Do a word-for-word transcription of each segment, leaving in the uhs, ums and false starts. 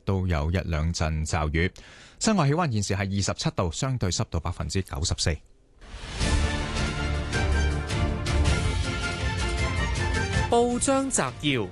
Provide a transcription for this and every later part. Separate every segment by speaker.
Speaker 1: 都有一兩陣驟雨。室外氣溫現時係二十七度，相對濕度百分之九十四。
Speaker 2: 報章摘要，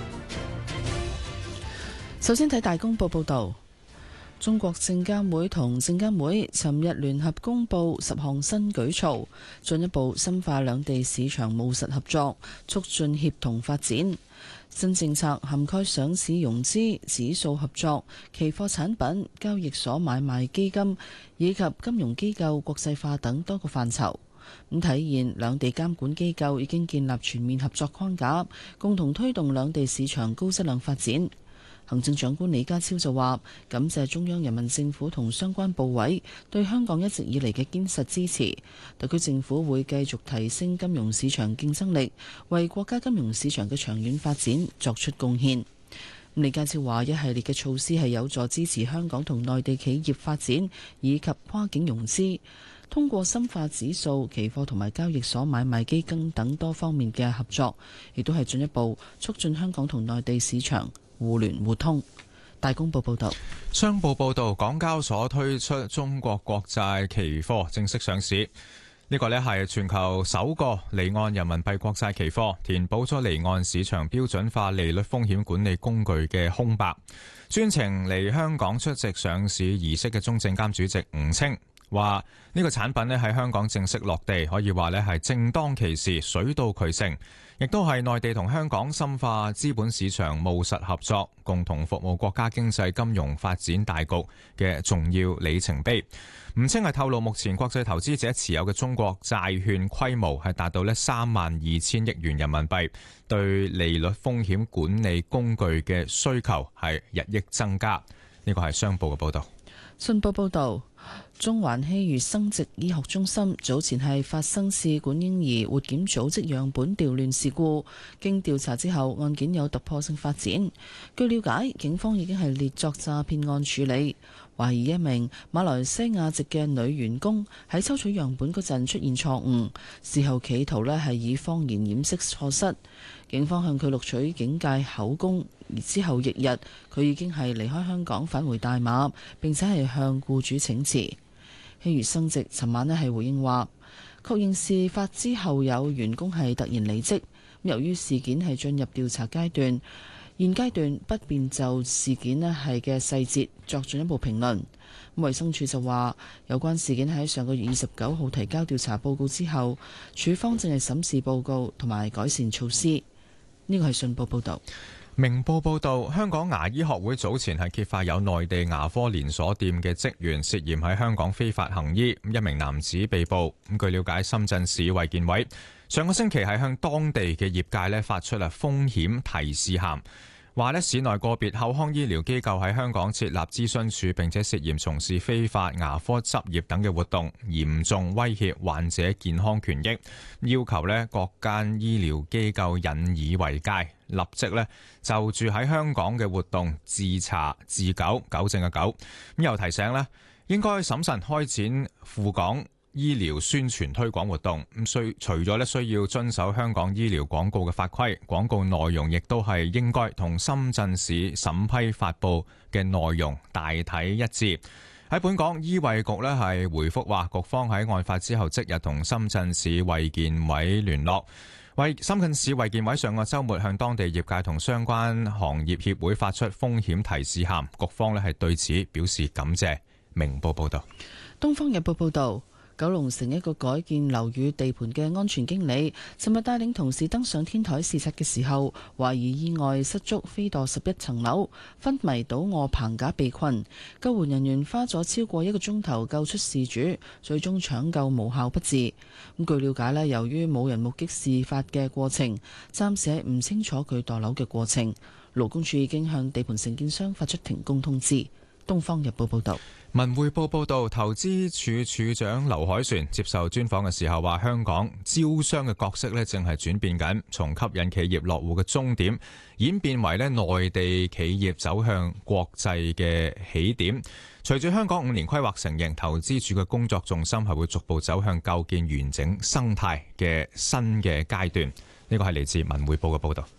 Speaker 3: 首先睇大公報報道。中國證監會同證監會尋日聯合公布十項新舉措，進一步深化兩地市場務實合作，促進協同發展。新政策涵蓋上市融資、指數合作、期貨產品、交易所買賣基金以及金融機構國際化等多個範疇。咁體現兩地監管機構已經建立全面合作框架，共同推動兩地市場高質量發展。行政長官李家超就話，感謝中央人民政府同相關部委對香港一直以嚟嘅堅實支持，特區政府會繼續提升金融市場競爭力，為國家金融市場嘅長遠發展作出貢獻。李家超話，一系列嘅措施係有助支持香港同內地企業發展以及跨境融資，通過深化指數、期貨同埋交易所買賣基金等多方面嘅合作，亦都係進一步促進香港同內地市場互聯互通。大公報報道，
Speaker 1: 商報報道，港交所推出中國國債期貨正式上市。呢個呢係全球首個離岸人民幣國債期貨，填補咗離岸市場標準化利率風險管理工具嘅空白。專程嚟香港出席上市儀式嘅中證監主席吳清話：呢個產品呢喺香港正式落地，可以話呢係正當其時，水到渠成。亦都係內地同香港深化資本市場務實合作，共同服務國家經濟金融發展大局嘅重要里程碑。吳清係透露，目前國際投資者持有嘅中國債券規模係達到呢三萬二千億元人民幣，對利率風險管理工具嘅需求係日益增加。呢個係商報嘅報導。
Speaker 3: 信報報導，中環希裕生殖醫學中心早前係發生試管嬰兒活檢組織樣本調亂事故，經調查之後，案件有突破性發展。據了解，警方已經係列作詐騙案處理，懷疑一名馬來西亞籍嘅女員工喺抽取樣本嗰陣出現錯誤，事後企圖呢係以謊言掩飾錯失。警方向佢錄取警戒口供，而之後翌日佢已經係離開香港返回大馬，並且係向僱主請辭。希裕生殖尋晚呢係回應話，確認事發之後有員工係突然離職，由於事件係進入調查階段，現階段不便就事件呢係嘅細節作進一步評論。衛生署就話，有關事件喺上個月二十九號提交調查報告之後，署方正係審視報告同埋改善措施。呢個係信報報導。
Speaker 1: 明報報導，香港牙醫學會早前係揭發有內地牙科連鎖店嘅職員涉嫌喺香港非法行醫，一名男子被捕。咁據了解，深圳市衛健委上個星期係向當地嘅業界咧發出啦風險提示函，話咧市內個別口腔醫療機構喺香港設立諮詢處，並且涉嫌從事非法牙科執業等嘅活動，嚴重威脅患者健康權益，要求咧各間醫療機構引以為戒，立即咧就住喺香港嘅活動自查自糾，糾正嘅糾。咁又提醒咧，應該審慎開展赴港醫療宣傳推廣活動，咁需除咗咧需要遵守香港醫療廣告嘅法規，廣告內容亦都係應該同深圳市審批發布嘅內容大體一致。喺本港醫衛局咧係回覆話，局方喺案發之後即日同深圳市衛健委聯絡，為深圳市衛健委上個週末向當地業界同相關行業協會發出風險提示函，局方咧係對此表示感謝。明報報道。
Speaker 3: 東方日報報導。九龍城一個改建樓宇地盤嘅安全經理，尋日帶領同事登上天台視察嘅時候，懷疑意外失足飛墮十一層樓，昏迷倒卧棚架被困。救援人員花咗超過一個鐘頭救出事主，最終搶救無效不治。咁據了解咧，由於冇人目擊事發嘅過程，暫時係唔清楚佢墮樓嘅過程。勞工處已經向地盤承建商發出停工通知。東方日報報道。
Speaker 1: 文匯報報道，投資處處長劉凱旋接受專訪嘅時候話，香港招商嘅角色咧正係轉變緊，從吸引企業落戶嘅終點演變為咧內地企業走向國際嘅起點。隨住香港五年規劃成形，投資處嘅工作重心係會逐步走向構建完整生態嘅新嘅階段。呢個係嚟自文匯報嘅報道。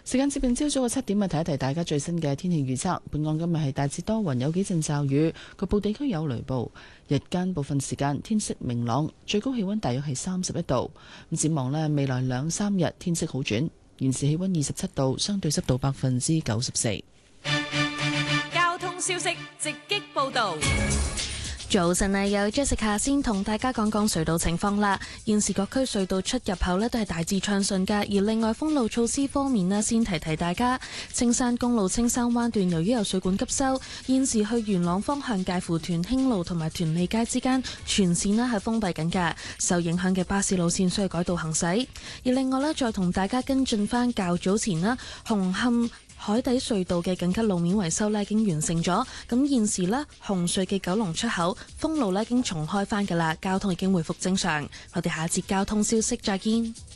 Speaker 3: 時間接近朝早嘅七點啊，提一提大家最新嘅天氣預測。本港今日係大致多雲，有幾陣驟雨，局部地區有雷暴。日間部分時間天色明朗，最高氣溫大約係三十一度。咁展望呢，未來兩三日天色好轉。現時氣溫二十七度，相對濕度百分之九十四。
Speaker 4: 交通消息直擊報道。
Speaker 5: 早晨啊，有 Jessica 先同大家講講隧道情況啦。現時各區隧道出入口呢都係大致暢順㗎。而另外封路措施方面呢，先提提大家，青山公路青山灣段由於有水管急修，現時去元朗方向介乎屯興路同埋屯利街之間全線呢係封閉緊㗎，受影響嘅巴士路線需要改道行駛。而另外呢，再同大家跟進返較早前啦，紅磡海底隧道嘅緊急路面維修呢已經完成咗，咁現時呢，紅隧嘅九龍出口封路呢已經重開返㗎喇，交通已經回復正常。我哋下一節交通消息再見。